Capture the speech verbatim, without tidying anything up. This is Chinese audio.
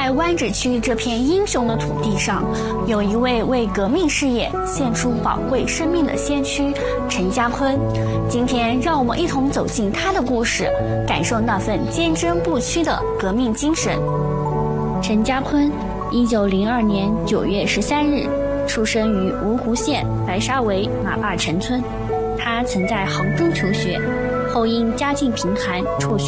在湾仔区这片英雄的土地上，有一位为革命事业献出宝贵生命的先驱陈家坤。今天让我们一同走进他的故事，感受那份坚贞不屈的革命精神。陈家坤，一九零二年九月十三日出生于芜湖县白沙围马坝陈村。他曾在杭州求学，后因家境贫寒辍学。